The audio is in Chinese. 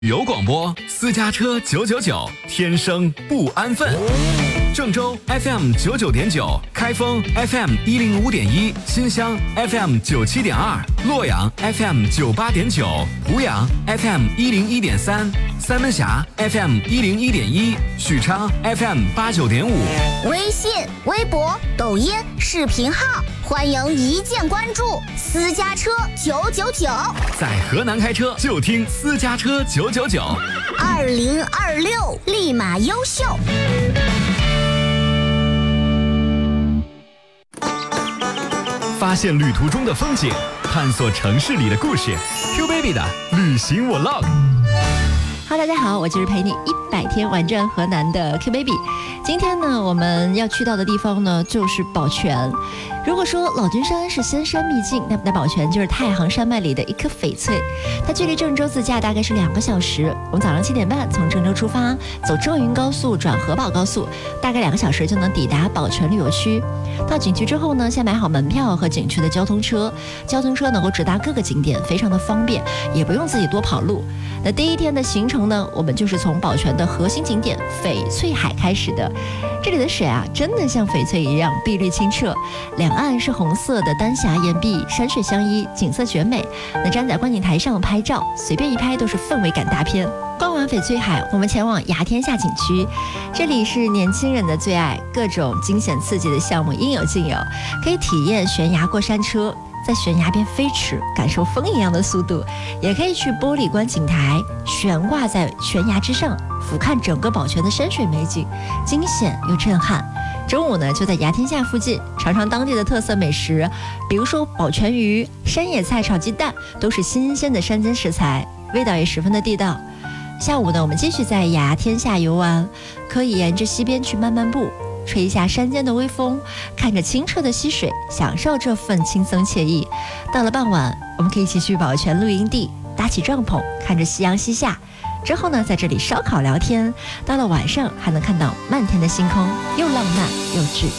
旅游广播私家车999，天生不安分。郑州 FM 99.9，开封 FM 105.1，新乡 FM 97.2，洛阳 FM 98.9，湖阳 FM 101.3，三门峡 FM 101.1，许昌 FM 89.5。 微信、微博、抖音、视频号，欢迎一键关注。私家车999， 在河南开车就听私家车999。 2026立马优秀。 发现旅途中的风景，探索城市里的故事。Q Baby 的旅行我 log。Hello， 大家好，我就是陪你100天玩转河南的 Q Baby。今天呢，我们要去到的地方呢，就是宝泉。如果说老君山是仙山秘境，那宝泉就是太行山脉里的一颗翡翠。它距离郑州自驾大概是2个小时。我们早上7点半从郑州出发，走郑云高速转河宝高速，大概2个小时就能抵达宝泉旅游区。到景区之后呢，先买好门票和景区的交通车，交通车能够直达各个景点，非常的方便，也不用自己多跑路。那第一天的行程呢，我们就是从宝泉的核心景点翡翠海开始的。这里的水啊，真的像翡翠一样碧绿清澈，两岸是红色的丹霞岩壁，山水相依，景色绝美。那站在观景台上拍照，随便一拍都是氛围感大片。逛完翡翠海，我们前往牙天下景区，这里是年轻人的最爱，各种惊险刺激的项目应有尽有，可以体验悬崖过山车，在悬崖边飞驰，感受风一样的速度，也可以去玻璃观景台，悬挂在悬崖之上，俯瞰整个宝泉的山水美景，惊险又震撼。中午呢，就在牙天下附近尝尝当地的特色美食，比如说宝泉鱼、山野菜炒鸡蛋，都是新鲜的山间食材，味道也十分的地道。下午呢，我们继续在牙天下游玩，可以沿着溪边去慢慢步，吹一下山间的微风，看着清澈的溪水，享受这份轻松惬意。到了傍晚，我们可以一起去宝泉露营地搭起帐篷，看着夕阳西下，之后呢，在这里烧烤聊天。到了晚上，还能看到漫天的星空，又浪漫又治愈。